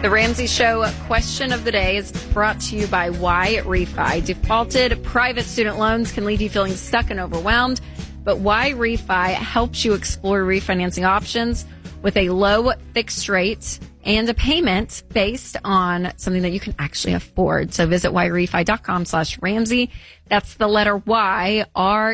The Ramsey Show question of the day is brought to you by Why Refi. Defaulted private student loans can leave you feeling stuck and overwhelmed, but Why Refi helps you explore refinancing options with a low fixed rate and a payment based on something that you can actually afford. So visit yrefi.com/Ramsey. That's the letter Y,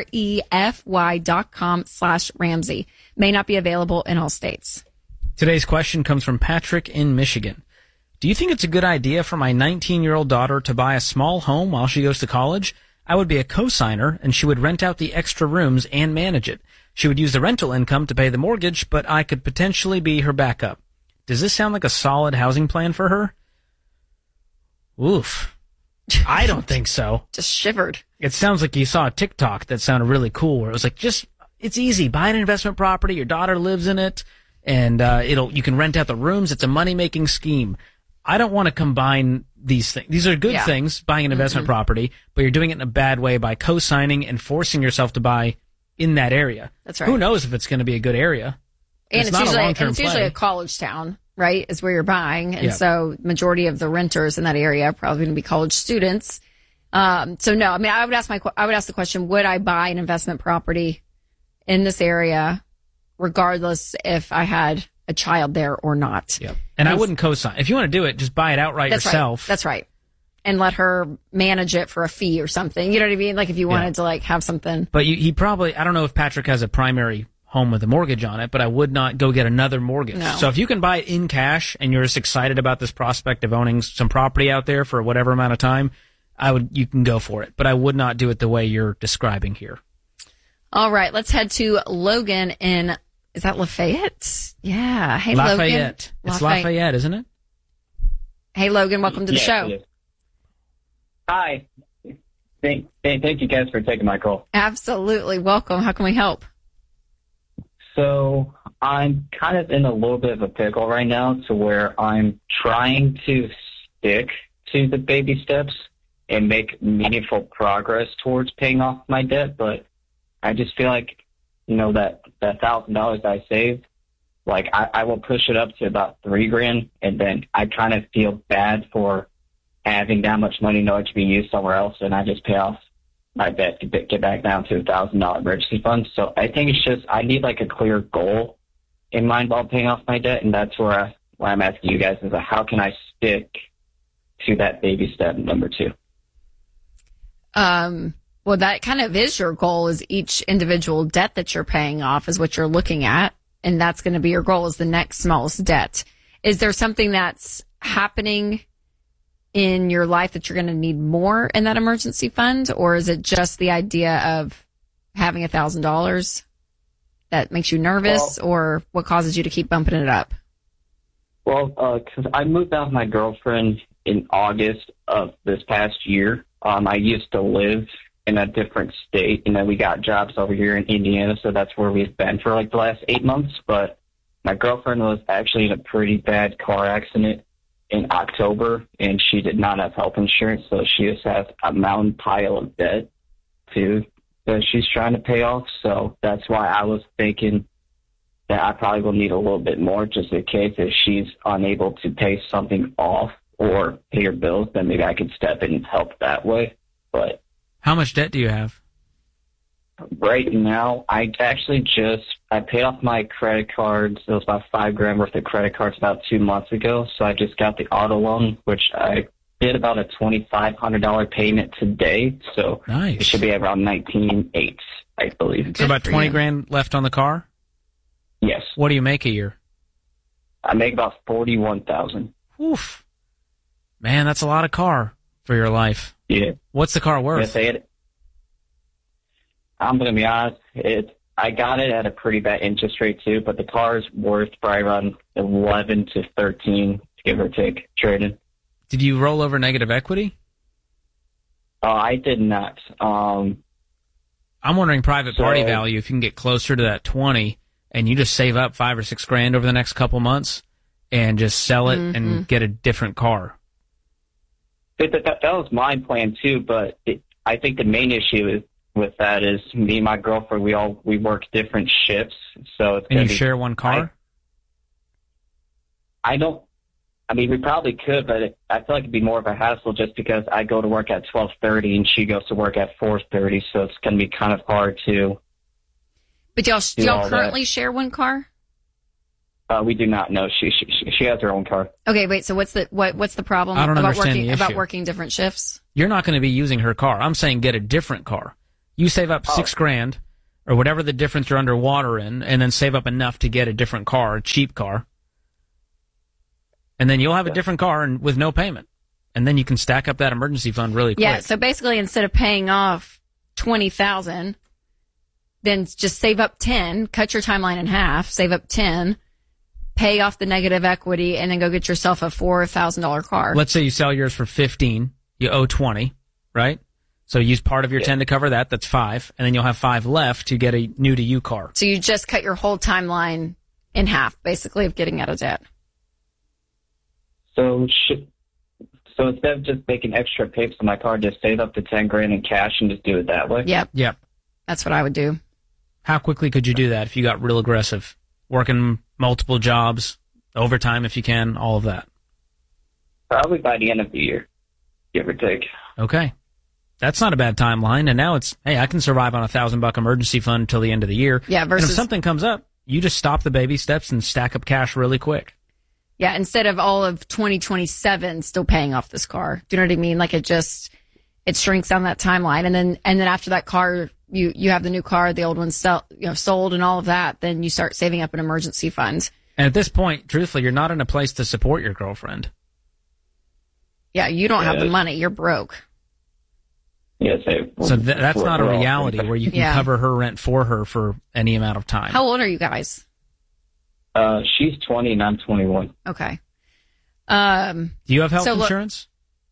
REFY.com/Ramsey. May not be available in all states. Today's question comes from Patrick in Michigan. Do you think it's a good idea for my 19-year-old daughter to buy a small home while she goes to college? I would be a co-signer, and she would rent out the extra rooms and manage it. She would use the rental income to pay the mortgage, but I could potentially be her backup. Does this sound like a solid housing plan for her? Oof. I don't think so. Just shivered. It sounds like you saw a TikTok that sounded really cool, where it was like, it's easy. Buy an investment property. Your daughter lives in it, and you can rent out the rooms. It's a money-making scheme. I don't want to combine these things. These are good things, buying an investment property, but you're doing it in a bad way by co-signing and forcing yourself to buy in that area. That's right. Who knows if it's going to be a good area? And it's not a long-term usually play. a college town, right, is where you're buying. And so majority of the renters in that area are probably going to be college students. So no, I mean, I would ask the question, would I buy an investment property in this area regardless if I had a child there or not? Yep. And I wouldn't co-sign. If you want to do it, just buy it outright yourself. Right. That's right. And let her manage it for a fee or something. You know what I mean? Like if you wanted to have something. But he probably, I don't know if Patrick has a primary home with a mortgage on it, but I would not go get another mortgage. No. So if you can buy it in cash and you're just excited about this prospect of owning some property out there for whatever amount of time, you can go for it. But I would not do it the way you're describing here. All right. Let's head to Logan in, is that Lafayette? Yeah. Hey, Lafayette. Logan. It's Lafayette, isn't it? Hey, Logan. Welcome to the show. It is. Hi. Thank you guys for taking my call. Absolutely. Welcome. How can we help? So I'm kind of in a little bit of a pickle right now to where I'm trying to stick to the baby steps and make meaningful progress towards paying off my debt. But I just feel like, that $1,000 I saved, like I will push it up to about $3,000. And then I kind of feel bad for having that much money knowing to be used somewhere else. And I just pay off my debt to get back down to $1,000 emergency fund. So I think it's just, I need like a clear goal in mind while paying off my debt. And that's why I'm asking you guys is how can I stick to that baby step number 2? Well, that kind of is your goal, is each individual debt that you're paying off is what you're looking at. And that's going to be your goal, is the next smallest debt. Is there something that's happening in your life that you're going to need more in that emergency fund? Or is it just the idea of having $1,000 that makes you nervous, or what causes you to keep bumping it up? Well, because I moved out with my girlfriend in August of this past year. I used to live in a different state, and then we got jobs over here in Indiana, so that's where we've been for like the last 8 months. But my girlfriend was actually in a pretty bad car accident in October, and she did not have health insurance, so she just has a mountain pile of debt too that she's trying to pay off. So that's why I was thinking that I probably will need a little bit more, just in case if she's unable to pay something off or pay her bills, then maybe I could step in and help that way. But how much debt do you have? Right now, I paid off my credit cards. It was about $5,000 worth of credit cards about 2 months ago. So I just got the auto loan, which I did about a $2,500 payment today. So nice. It should be around $19,800, I believe. So about $20,000 left on the car? Yes. What do you make a year? I make about $41,000. Oof. Man, that's a lot of car for your life. Yeah. What's the car worth? I'm going to be honest, I got it at a pretty bad interest rate too, but the car is worth probably around 11 to 13, give or take, trading. Did you roll over negative equity? I did not. I'm wondering private party value, if you can get closer to that 20 and you just save up $5,000 or $6,000 over the next couple months and just sell it and get a different car. That was my plan too, but I think the main issue with that is me and my girlfriend, we work different shifts, so it's and you share one car. I mean, we probably could, but I feel like it'd be more of a hassle just because I go to work at 12:30 and she goes to work at 4:30, so it's going to be kind of hard to. But y'all currently share one car? We do not know. She has her own car. Okay, wait. So what's the problem I don't about understand working the issue. about working different shifts? You're not going to be using her car. I'm saying get a different car. You save up $6,000 or whatever the difference you're underwater in, and then save up enough to get a different car, a cheap car. And then you'll have a different car and with no payment. And then you can stack up that emergency fund really quick. Yeah, so basically instead of paying off $20,000, then just save up 10, cut your timeline in half, save up 10, pay off the negative equity, and then go get yourself a $4,000 car. Let's say you sell yours for 15, you owe 20, right? So use part of your 10 to cover that, that's 5, and then you'll have 5 left to get a new to you car. So you just cut your whole timeline in half, basically, of getting out of debt. So instead of just making extra payments on my car, just save up the $10,000 in cash and just do it that way? Yep. That's what I would do. How quickly could you do that if you got real aggressive? Working multiple jobs, overtime if you can, all of that. Probably by the end of the year, give or take. Okay. That's not a bad timeline. And now it's, hey, I can survive on $1,000 emergency fund until the end of the year. Yeah, versus... And if something comes up, you just stop the baby steps and stack up cash really quick. Yeah, instead of all of 2027 still paying off this car. Do you know what I mean? Like it shrinks down that timeline. And then after that car, you have the new car, the old one's sold and all of that, then you start saving up an emergency fund. And at this point, truthfully, you're not in a place to support your girlfriend. Yeah, you don't have the money. You're broke. Yeah, so that's not a reality where you can cover her rent for her for any amount of time. How old are you guys? She's 20 and I'm 21. Okay. Do you have health insurance?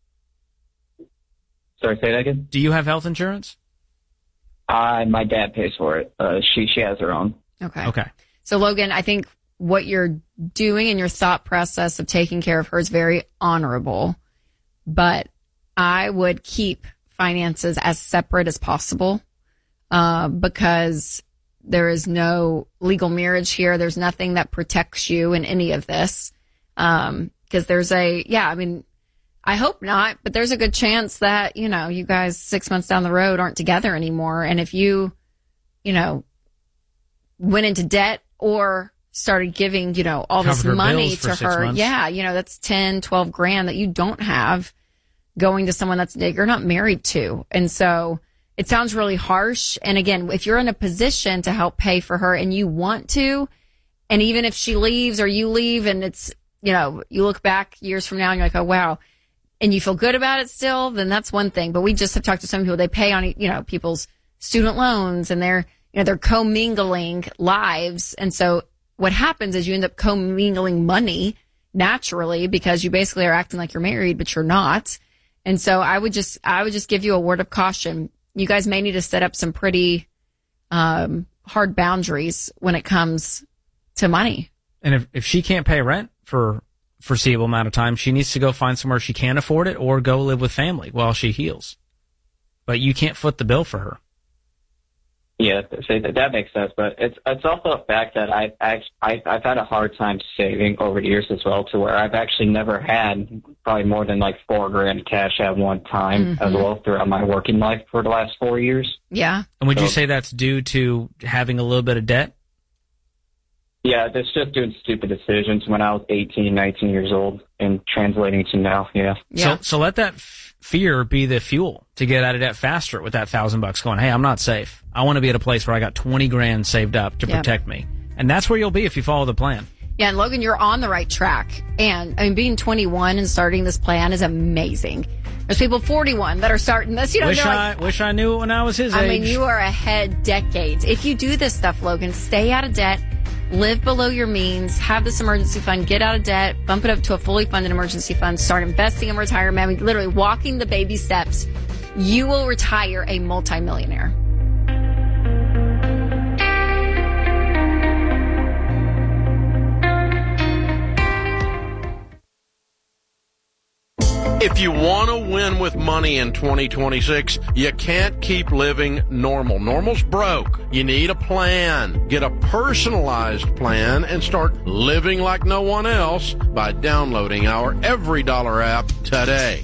Sorry, say that again? Do you have health insurance? My dad pays for it. She has her own. Okay. So Logan, I think what you're doing in your thought process of taking care of her is very honorable, but I would keep finances as separate as possible, because there is no legal marriage here. There's nothing that protects you in any of this. Because there's I hope not, but there's a good chance that, you guys 6 months down the road aren't together anymore. And if you, went into debt or started giving, all this money to her, that's 10, 12 grand that you don't have going to someone that you're not married to. And so it sounds really harsh. And again, if you're in a position to help pay for her and you want to, and even if she leaves or you leave and it's, you look back years from now and you're like, oh, wow, and you feel good about it still, then that's one thing. But we just have talked to some people, they pay on, people's student loans and they're commingling lives. And so what happens is you end up commingling money naturally because you basically are acting like you're married, but you're not. And so I would just give you a word of caution. You guys may need to set up some pretty hard boundaries when it comes to money. And if she can't pay rent for foreseeable amount of time, she needs to go find somewhere she can afford it or go live with family while she heals. But you can't foot the bill for her. Yeah, that makes sense. But it's also a fact that I've had a hard time saving over the years as well, to where I've actually never had probably more than like $4,000 cash at one time as well throughout my working life for the last 4 years. Yeah. And would you say that's due to having a little bit of debt? Yeah, that's just doing stupid decisions when I was 18, 19 years old and translating to now, yeah. So let that fear be the fuel to get out of debt faster with that $1,000 going, hey, I'm not safe. I want to be at a place where I got 20 grand saved up to protect me. And that's where you'll be if you follow the plan. Yeah, and Logan, you're on the right track. And being 21 and starting this plan is amazing. There's people 41 that are starting this. Wish I knew it when I was his age. I mean, you are ahead decades. If you do this stuff, Logan, stay out of debt. Live below your means, have this emergency fund, get out of debt, bump it up to a fully funded emergency fund, start investing in retirement. I mean, literally walking the baby steps. You will retire a multimillionaire. If you want to win with money in 2026, you can't keep living normal. Normal's broke. You need a plan. Get a personalized plan and start living like no one else by downloading our Every Dollar app today.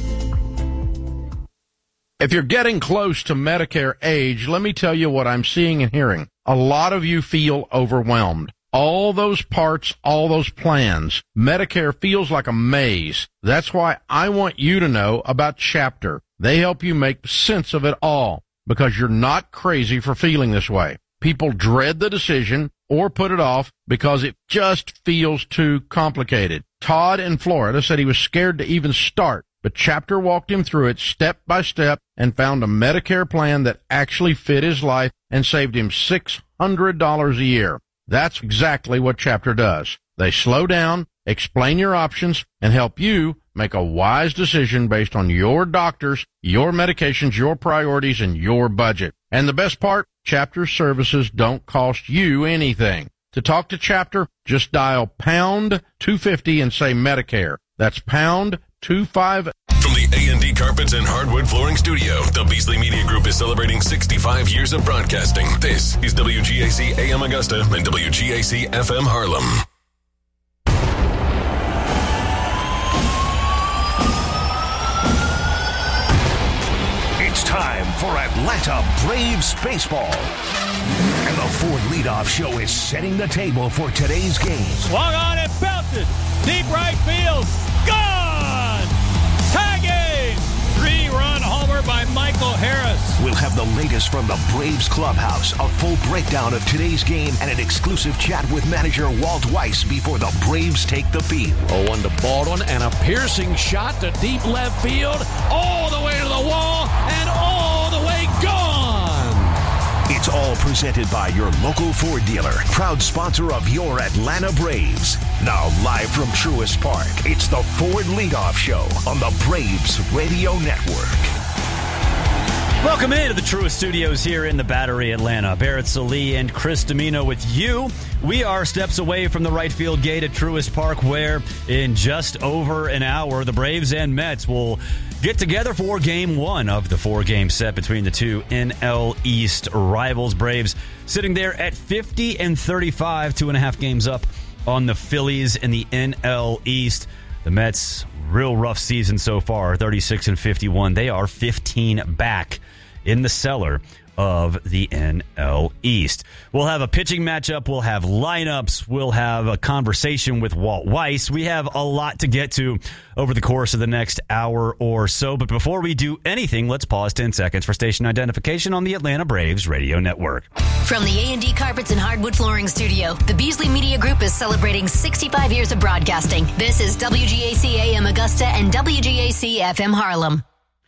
If you're getting close to Medicare age, let me tell you what I'm seeing and hearing. A lot of you feel overwhelmed. All those parts, all those plans. Medicare feels like a maze. That's why I want you to know about Chapter. They help you make sense of it all because you're not crazy for feeling this way. People dread the decision or put it off because it just feels too complicated. Todd in Florida said he was scared to even start, but Chapter walked him through it step by step and found a Medicare plan that actually fit his life and saved him $600 a year. That's exactly what Chapter does. They slow down, explain your options, and help you make a wise decision based on your doctors, your medications, your priorities, and your budget. And the best part, Chapter services don't cost you anything. To talk to Chapter, just dial pound 250 and say Medicare. That's pound 250. From the A&D Carpets and Hardwood Flooring Studio, the Beasley Media Group is celebrating 65 years of broadcasting. This is WGAC AM Augusta and WGAC FM Harlem. It's time for Atlanta Braves baseball. And the Ford Leadoff Show is setting the table for today's game. Swung on and belted. Deep right field. Gone! Tagging! 3-run homer by Michael Harris. We'll have the latest from the Braves clubhouse, a full breakdown of today's game, and an exclusive chat with manager Walt Weiss before the Braves take the field. 0-1 to Baldwin, and a piercing shot to deep left field, all the way to the wall, and all the way gone! It's all presented by your local Ford dealer, proud sponsor of your Atlanta Braves. Now live from Truist Park, it's the Ford Leadoff Show on the Braves Radio Network. Welcome into the Truist Studios here in the Battery, Atlanta. Barrett Salee and Chris Domino with you. We are steps away from the right field gate at Truist Park, where in just over an hour, the Braves and Mets will get together for Game 1 of the 4-game set between the two NL East rivals. Braves sitting there at 50-35, 2.5 games up on the Phillies in the NL East. The Mets, real rough season so far, 36-51. They are 15 back in the cellar of the NL East. We'll have a pitching matchup. We'll have lineups. We'll have a conversation with Walt Weiss. We have a lot to get to over the course of the next hour or so. But before we do anything, let's pause 10 seconds for station identification on the Atlanta Braves Radio Network. From the A&D Carpets and Hardwood Flooring Studio, the Beasley Media Group is celebrating 65 years of broadcasting. This is WGAC AM Augusta and WGAC FM Harlem.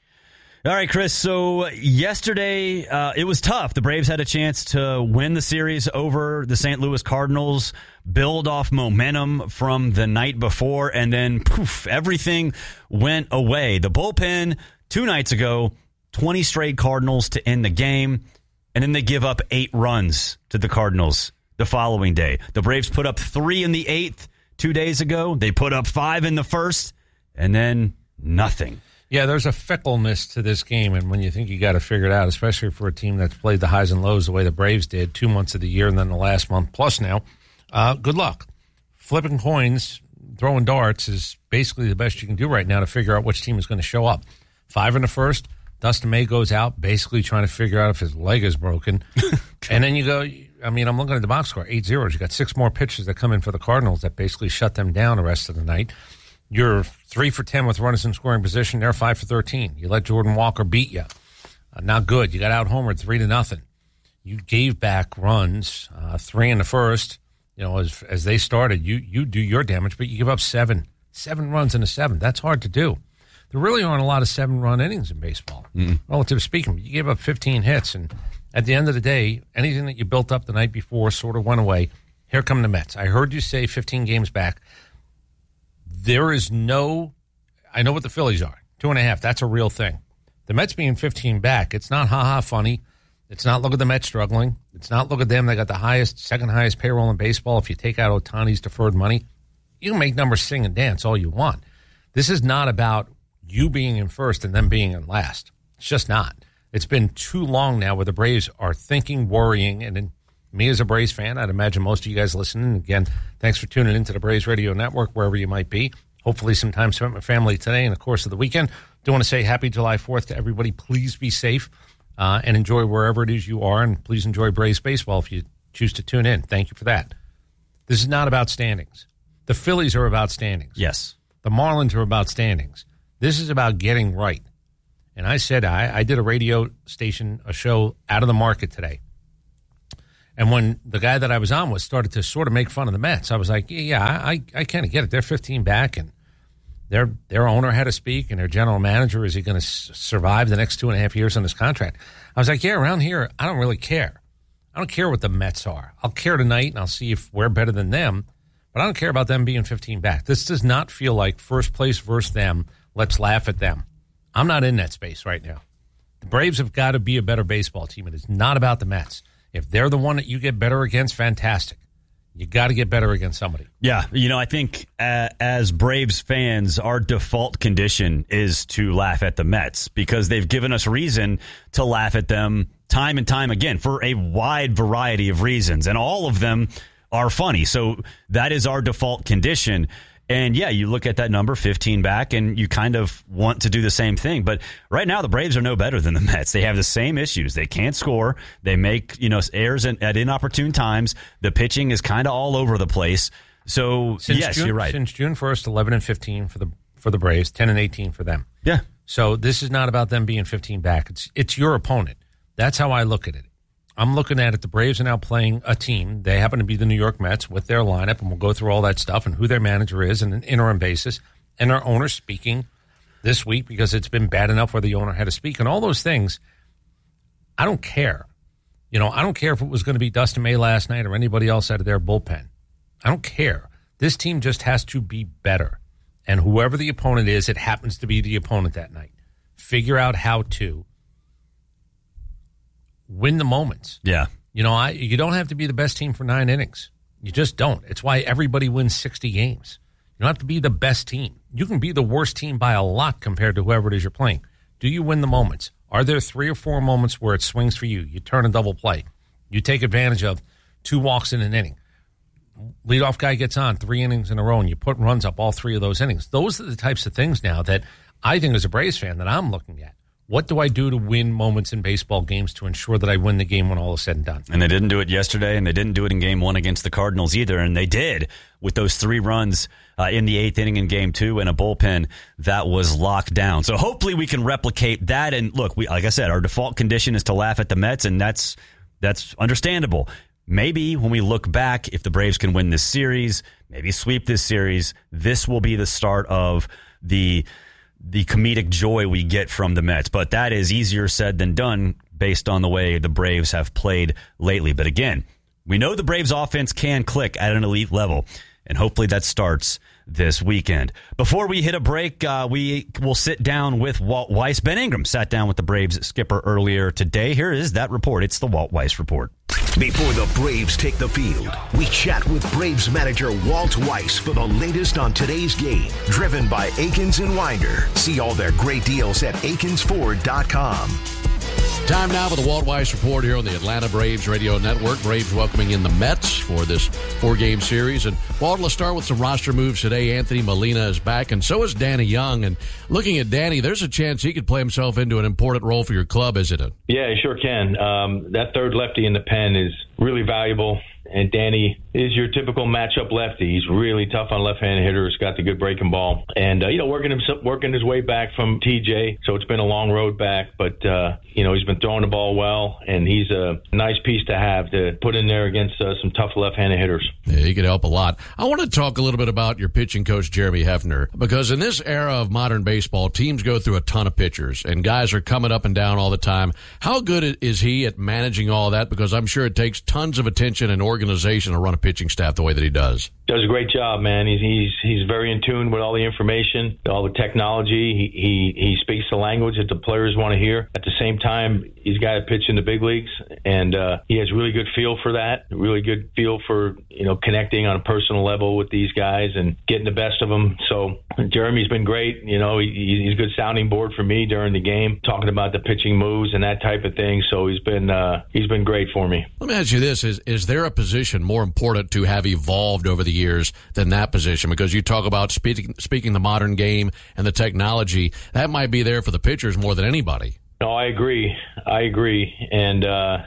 All right, Chris, so yesterday it was tough. The Braves had a chance to win the series over the St. Louis Cardinals, build off momentum from the night before, and then poof, everything went away. The bullpen 2 nights ago, 20 straight Cardinals to end the game, and then they give up 8 runs to the Cardinals the following day. The Braves put up 3 in the 8th 2 days ago. They put up 5 in the first, and then nothing. Yeah, there's a fickleness to this game, and when you think you got to figure it out, especially for a team that's played the highs and lows the way the Braves did 2 months of the year and then the last month plus now, good luck. Flipping coins, throwing darts is basically the best you can do right now to figure out which team is going to show up. 5 in the first, Dustin May goes out basically trying to figure out if his leg is broken. And then you go, I mean, I'm looking at the box score, 8-0. You got 6 more pitches that come in for the Cardinals that basically shut them down the rest of the night. You're 3 for 10 with runners in scoring position. They're 5 for 13. You let Jordan Walker beat you. Not good. You got out homered 3-0. You gave back runs, 3 in the first. You know, as they started, you do your damage, but you give up 7 runs in a 7. That's hard to do. There really aren't a lot of 7-run innings in baseball, relative speaking. You gave up 15 hits, and at the end of the day, anything that you built up the night before sort of went away. Here come the Mets. I heard you say 15 games back. There is no, I know what the Phillies are, 2.5. That's a real thing. The Mets being 15 back, it's not ha-ha funny. It's not look at the Mets struggling. It's not look at them. They got the second highest payroll in baseball. If you take out Ohtani's deferred money, you can make numbers sing and dance all you want. This is not about you being in first and them being in last. It's just not. It's been too long now where the Braves are thinking, worrying, and then me as a Braves fan, I'd imagine most of you guys listening, again, thanks for tuning into the Braves Radio Network, wherever you might be. Hopefully some time spent with family today in the course of the weekend. Do want to say happy July 4th to everybody. Please be safe and enjoy wherever it is you are, and please enjoy Braves baseball if you choose to tune in. Thank you for that. This is not about standings. The Phillies are about standings. Yes. The Marlins are about standings. This is about getting right. And I said, I did a radio station, a show out of the market today. And when the guy that I was on with started to sort of make fun of the Mets, I was like, I kind of get it. They're 15 back, and their owner had to speak, and their general manager, is he going to survive the next 2.5 years on his contract? I was like, yeah, around here, I don't really care. I don't care what the Mets are. I'll care tonight, and I'll see if we're better than them, but I don't care about them being 15 back. This does not feel like first place versus them. Let's laugh at them. I'm not in that space right now. The Braves have got to be a better baseball team. It is not about the Mets. If they're the one that you get better against, fantastic. You got to get better against somebody. Yeah, I think as Braves fans, our default condition is to laugh at the Mets because they've given us reason to laugh at them time and time again for a wide variety of reasons, and all of them are funny. So that is our default condition. And yeah, you look at that number, 15 back, and you kind of want to do the same thing. But right now, the Braves are no better than the Mets. They have the same issues. They can't score. They make, errors at inopportune times. The pitching is kind of all over the place. So yes, you're right. Since June 1st, 11-15 for the Braves, 10-18 for them. Yeah. So this is not about them being 15 back. It's your opponent. That's how I look at it. I'm looking at it. The Braves are now playing a team. They happen to be the New York Mets with their lineup, and we'll go through all that stuff and who their manager is on an interim basis, and their owner speaking this week because it's been bad enough where the owner had to speak and all those things. I don't care. I don't care if it was going to be Dustin May last night or anybody else out of their bullpen. I don't care. This team just has to be better. And whoever the opponent is, it happens to be the opponent that night. Figure out how to win the moments. Yeah. You don't have to be the best team for 9 innings. You just don't. It's why everybody wins 60 games. You don't have to be the best team. You can be the worst team by a lot compared to whoever it is you're playing. Do you win the moments? Are there 3 or 4 moments where it swings for you? You turn a double play. You take advantage of 2 walks in an inning. Leadoff guy gets on 3 innings in a row, and you put runs up all 3 of those innings. Those are the types of things now that I think as a Braves fan that I'm looking at. What do I do to win moments in baseball games to ensure that I win the game when all is said and done? And they didn't do it yesterday, and they didn't do it in Game 1 against the Cardinals either, and they did with those 3 runs in the 8th inning in Game 2 and a bullpen that was locked down. So hopefully we can replicate that. And look, like I said, our default condition is to laugh at the Mets, and that's understandable. Maybe when we look back, if the Braves can win this series, maybe sweep this series, this will be the start of the comedic joy we get from the Mets. But that is easier said than done based on the way the Braves have played lately. But again, we know the Braves offense can click at an elite level, and hopefully that starts this weekend. Before we hit a break, we will sit down with Walt Weiss. Ben Ingram sat down with the Braves skipper earlier today. Here is that report. It's the Walt Weiss Report. Before the Braves take the field, we chat with Braves manager Walt Weiss for the latest on today's game. Driven by Akins and Winder. See all their great deals at akinsford.com. Time now for the Walt Weiss Report here on the Atlanta Braves Radio Network. Braves welcoming in the Mets for this 4-game series. And Walt, let's start with some roster moves today. Anthony Molina is back, and so is Danny Young. And looking at Danny, there's a chance he could play himself into an important role for your club, isn't it? Yeah, he sure can. That third lefty in the pen is really valuable. And Danny is your typical matchup lefty. He's really tough on left-handed hitters, got the good breaking ball. And, working his way back from TJ. So it's been a long road back, but, he's been throwing the ball well, and he's a nice piece to have to put in there against some tough left-handed hitters. Yeah, he could help a lot. I want to talk a little bit about your pitching coach, Jeremy Hefner, because in this era of modern baseball, teams go through a ton of pitchers, and guys are coming up and down all the time. How good is he at managing all that? Because I'm sure it takes tons of attention and organization to run a pitching staff the way that he does. does a great job, man. He's very in tune with all the information, all the technology. He speaks the language that the players want to hear. At the same time, he's got to pitch in the big leagues, and he has really good feel for that. Really good feel for connecting on a personal level with these guys and getting the best of them. So Jeremy's been great. He's a good sounding board for me during the game, talking about the pitching moves and that type of thing. So he's been great for me. Let me ask you this: is there a position more important to have evolved over the years than that position? Because you talk about speaking the modern game and the technology, that might be there for the pitchers more than anybody. No, I agree, and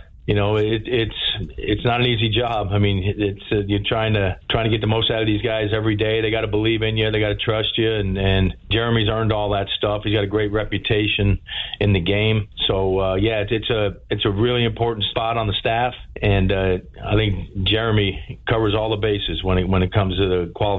it's not an easy job. I mean, it's you're trying to get the most out of these guys every day. They got to believe in you. They got to trust you. And Jeremy's earned all that stuff. He's got a great reputation in the game. So it's a really important spot on the staff. And I think Jeremy covers all the bases when it comes to the qualifications